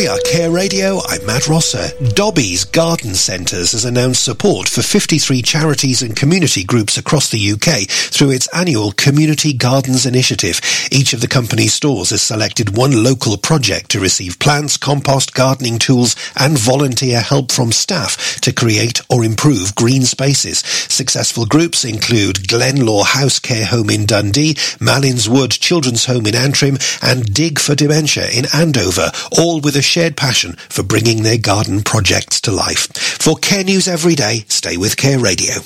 We are Care Radio, I'm Matt Rosser. Dobby's Garden Centres has announced support for 53 charities and community groups across the UK through its annual Community Gardens Initiative. Each of the company's stores has selected one local project to receive plants, compost, gardening tools and volunteer help from staff to create or improve green spaces. Successful groups include Glenlaw House Care Home in Dundee, Malins Wood Children's Home in Antrim and Dig for Dementia in Andover, all with a shared passion for bringing their garden projects to life. For Care News Every Day, stay with Care Radio.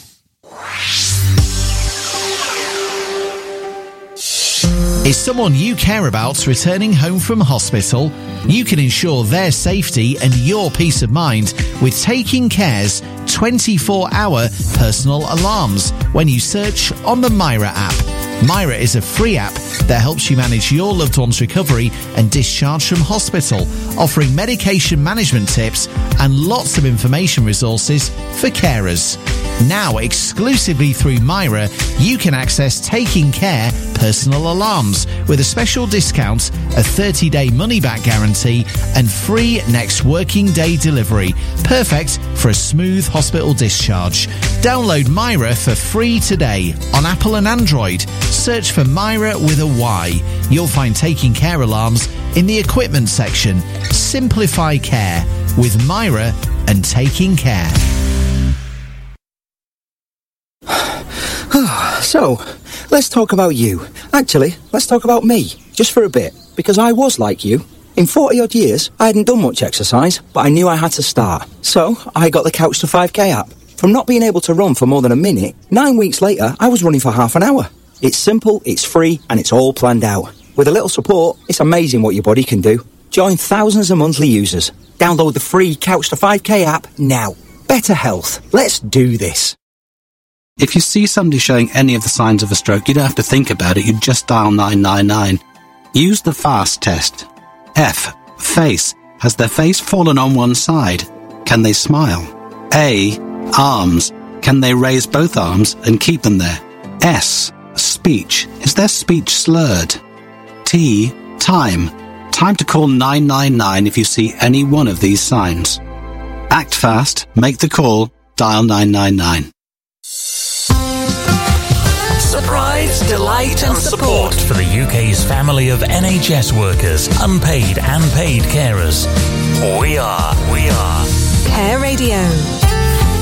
Is someone you care about returning home from hospital? You can ensure their safety and your peace of mind with Taking Care's 24-hour personal alarms when you search on the Myra app. Myra is a free app that helps you manage your loved one's recovery and discharge from hospital, offering medication management tips and lots of information resources for carers. Now, exclusively through Myra, you can access Taking Care personal alarms with a special discount, a 30-day money-back guarantee and free next working day delivery. Perfect for a smooth hospital discharge. Download Myra for free today on Apple and Android. Search for Myra with a Y. You'll find Taking Care alarms in the equipment section. Simplify care with Myra and Taking Care. So, let's talk about you. Actually, let's talk about me, just for a bit, because I was like you. In 40-odd years, I hadn't done much exercise, but I knew I had to start. So, I got the Couch to 5K app. From not being able to run for more than a minute, 9 weeks later, I was running for half an hour. It's simple, it's free, and it's all planned out. With a little support, it's amazing what your body can do. Join thousands of monthly users. Download the free Couch to 5K app now. Better health. Let's do this. If you see somebody showing any of the signs of a stroke, you don't have to think about it, you just dial 999. Use the FAST test. F. Face. Has their face fallen on one side? Can they smile? A. Arms. Can they raise both arms and keep them there? S. Speech. Is their speech slurred? T. Time. Time to call 999 if you see any one of these signs. Act fast, make the call, dial 999. Surprise, delight and support for the UK's family of NHS workers, unpaid and paid carers. We are Care Radio.